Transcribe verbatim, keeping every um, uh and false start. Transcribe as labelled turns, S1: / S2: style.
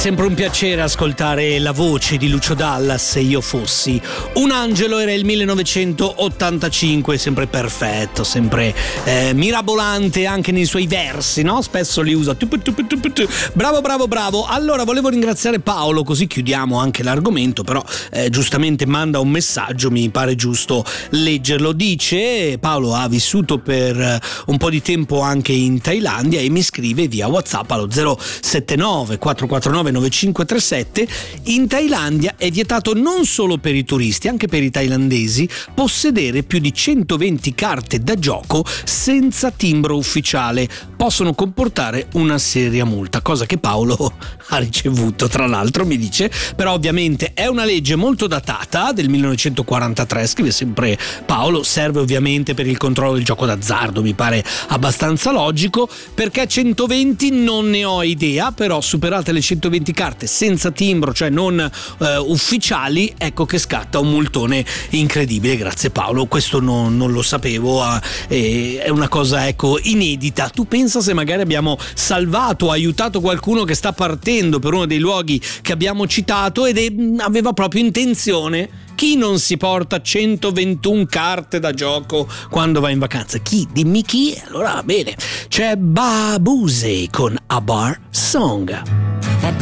S1: sempre un piacere ascoltare la voce di Lucio Dalla. Se io fossi un angelo, era il millenovecentottantacinque, sempre perfetto, sempre eh, mirabolante anche nei suoi versi, no? Spesso li usa. Bravo, bravo, bravo. Allora, volevo ringraziare Paolo, così chiudiamo anche l'argomento, però eh, giustamente manda un messaggio, mi pare giusto leggerlo. Dice: Paolo ha vissuto per un po' di tempo anche in Thailandia e mi scrive via WhatsApp allo zero sette nove quattro quattro nove nove cinque tre sette. In Thailandia è vietato non solo per i turisti, anche per i thailandesi, possedere più di centoventi carte da gioco senza timbro ufficiale. Possono comportare una seria multa, cosa che Paolo ha ricevuto, tra l'altro, mi dice. Però ovviamente è una legge molto datata, del millenovecentoquarantatré, scrive sempre Paolo. Serve ovviamente per il controllo del gioco d'azzardo, mi pare abbastanza logico. Perché centoventi non ne ho idea, però superate le centoventi carte senza timbro, cioè non eh, ufficiali, ecco che scatta un multone incredibile. Grazie Paolo, questo non, non lo sapevo, eh, è una cosa ecco inedita. Tu pensa se magari abbiamo salvato, aiutato qualcuno che sta partendo per uno dei luoghi che abbiamo citato ed è, aveva proprio intenzione. Chi non si porta centoventuno carte da gioco quando va in vacanza? Chi? Dimmi chi. Allora va bene. C'è Babuse con A Bar Song.